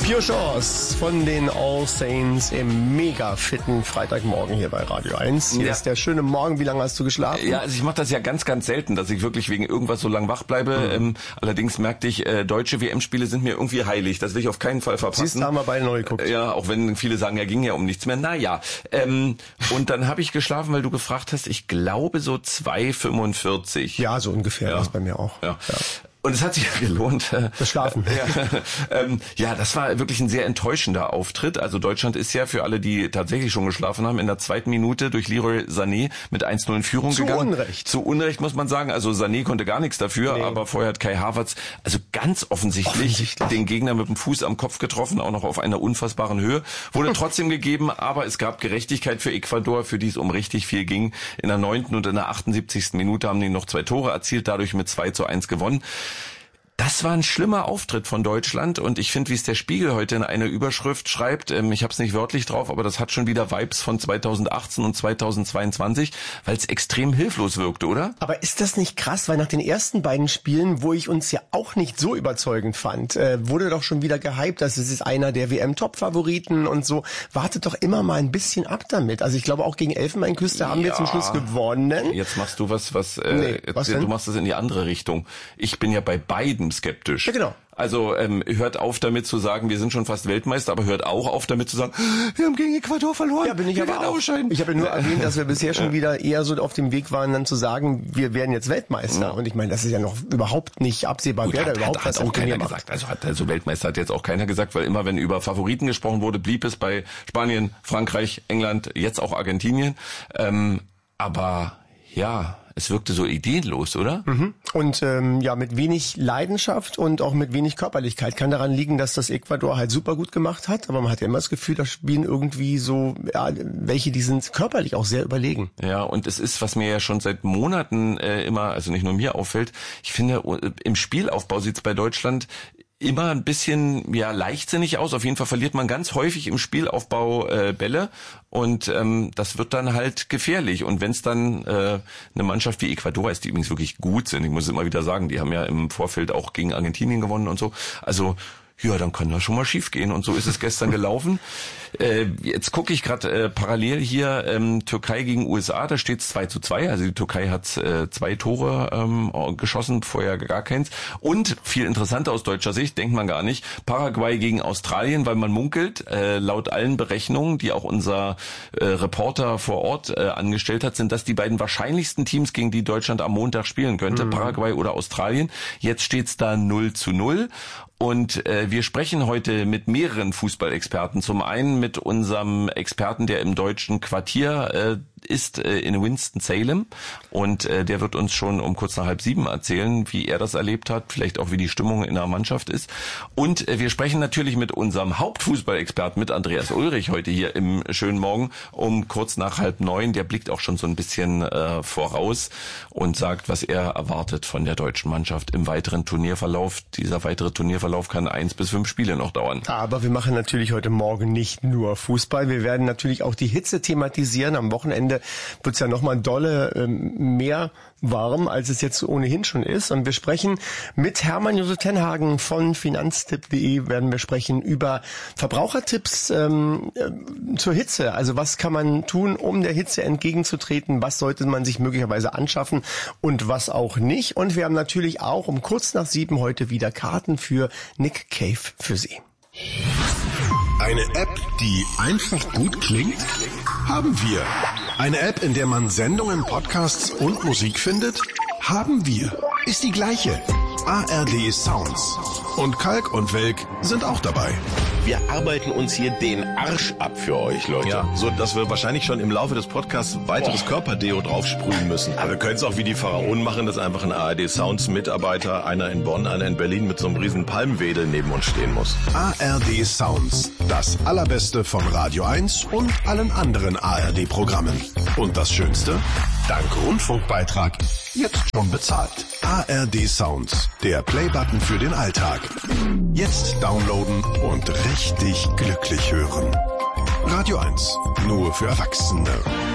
Pure Chance von den All Saints im mega fitten Freitagmorgen hier bei Radio 1. Hier ist der schöne Morgen. Wie lange hast du geschlafen? Ja, also ich mache das ja ganz, ganz selten, dass ich wirklich wegen irgendwas so lang wach bleibe. Allerdings merkte ich, deutsche WM-Spiele sind mir irgendwie heilig. Das will ich auf keinen Fall verpassen. Siehst du, haben wir beide neu geguckt. Ja, auch wenn viele sagen, ja, ging ja um nichts mehr. Naja, und dann habe ich geschlafen, weil du gefragt hast, ich glaube so 2:45. Ja, so ungefähr, das bei mir auch. Ja. Und es hat sich ja gelohnt. Das Schlafen. Ja, das war wirklich ein sehr enttäuschender Auftritt. Also Deutschland ist ja für alle, die tatsächlich schon geschlafen haben, in der zweiten Minute durch Leroy Sané mit 1:0 in Führung gegangen. Zu Unrecht muss man sagen. Also Sané konnte gar nichts dafür, aber vorher hat Kai Havertz also ganz offensichtlich den Gegner mit dem Fuß am Kopf getroffen, auch noch auf einer unfassbaren Höhe. Wurde trotzdem gegeben, aber es gab Gerechtigkeit für Ecuador, für die es um richtig viel ging. In der 9. und in der 78. Minute haben die noch 2 Tore erzielt, dadurch mit 2:1 gewonnen. Das war ein schlimmer Auftritt von Deutschland und ich finde, wie es der Spiegel heute in einer Überschrift schreibt, ich habe es nicht wörtlich drauf, aber das hat schon wieder Vibes von 2018 und 2022, weil es extrem hilflos wirkte, oder? Aber ist das nicht krass, weil nach den ersten beiden Spielen, wo ich uns ja auch nicht so überzeugend fand, wurde doch schon wieder gehypt, dass es ist einer der WM-Top-Favoriten und so. Wartet doch immer mal ein bisschen ab damit. Also ich glaube auch gegen Elfenbeinküste haben wir zum Schluss gewonnen. Jetzt machst du was du machst das in die andere Richtung. Ich bin ja bei beiden skeptisch. Ja, genau. Also hört auf damit zu sagen, wir sind schon fast Weltmeister, aber hört auch auf damit zu sagen, wir haben gegen Ecuador verloren. Ja, bin ich aber auch. Ich habe ja nur erwähnt, dass wir bisher schon wieder eher so auf dem Weg waren, dann zu sagen, wir werden jetzt Weltmeister. Und ich meine, das ist ja noch überhaupt nicht absehbar, wer da überhaupt was auch keiner gesagt. Also Weltmeister hat jetzt auch keiner gesagt, weil immer, wenn über Favoriten gesprochen wurde, blieb es bei Spanien, Frankreich, England, jetzt auch Argentinien. Aber ja, es wirkte so ideenlos, oder? Und mit wenig Leidenschaft und auch mit wenig Körperlichkeit. Kann daran liegen, dass das Ecuador halt super gut gemacht hat, aber man hat ja immer das Gefühl, da spielen irgendwie so, welche, die sind körperlich auch sehr überlegen. Ja, und es ist, was mir ja schon seit Monaten immer, also nicht nur mir auffällt, ich finde, im Spielaufbau sieht's bei Deutschland immer ein bisschen leichtsinnig aus. Auf jeden Fall verliert man ganz häufig im Spielaufbau Bälle und das wird dann halt gefährlich. Und wenn es dann eine Mannschaft wie Ecuador ist, die übrigens wirklich gut sind, ich muss es immer wieder sagen, die haben ja im Vorfeld auch gegen Argentinien gewonnen und so, also ja, dann kann das schon mal schief gehen. Und so ist es gestern gelaufen. Jetzt gucke ich gerade parallel hier Türkei gegen USA, da steht es 2:2. Also die Türkei hat 2 Tore geschossen, vorher gar keins. Und viel interessanter aus deutscher Sicht, denkt man gar nicht, Paraguay gegen Australien, weil man munkelt, laut allen Berechnungen, die auch unser Reporter vor Ort angestellt hat, sind das die beiden wahrscheinlichsten Teams, gegen die Deutschland am Montag spielen könnte, Paraguay oder Australien. Jetzt steht es da 0:0. Und wir sprechen heute mit mehreren Fußballexperten. Zum einen mit unserem Experten, der im deutschen Quartier ist in Winston-Salem. Und der wird uns schon um kurz nach 6:30 erzählen, wie er das erlebt hat, vielleicht auch wie die Stimmung in der Mannschaft ist. Und wir sprechen natürlich mit unserem Hauptfußballexperten, mit Andreas Ulrich, heute hier im schönen Morgen um kurz nach 8:30. Der blickt auch schon so ein bisschen voraus und sagt, was er erwartet von der deutschen Mannschaft im weiteren Turnierverlauf. Dieser weitere Turnierverlauf kann 1 bis 5 Spiele noch dauern. Aber wir machen natürlich heute Morgen nicht nur Fußball. Wir werden natürlich auch die Hitze thematisieren. Am Wochenende wird's ja nochmal dolle mehr warm, als es jetzt ohnehin schon ist. Und wir sprechen mit Hermann Josef Tenhagen von Finanztipp.de, werden wir sprechen über Verbrauchertipps zur Hitze. Also was kann man tun, um der Hitze entgegenzutreten? Was sollte man sich möglicherweise anschaffen und was auch nicht? Und wir haben natürlich auch um kurz nach 7 heute wieder Karten für Nick Cave für Sie. Eine App, die einfach gut klingt? Haben wir. Eine App, in der man Sendungen, Podcasts und Musik findet? Haben wir. Ist die gleiche. ARD Sounds. Und Kalk und Welk sind auch dabei. Wir arbeiten uns hier den Arsch ab für euch, Leute. Ja, so dass wir wahrscheinlich schon im Laufe des Podcasts weiteres Körperdeo draufsprühen müssen. Aber wir können es auch wie die Pharaonen machen, dass einfach ein ARD Sounds Mitarbeiter, einer in Bonn, einer in Berlin mit so einem riesen Palmwedel neben uns stehen muss. ARD Sounds. Das Allerbeste von Radio 1 und allen anderen ARD-Programmen. Und das Schönste? Dank Rundfunkbeitrag jetzt schon bezahlt. ARD Sounds. Der Playbutton für den Alltag. Jetzt downloaden und richtig glücklich hören. Radio 1. Nur für Erwachsene.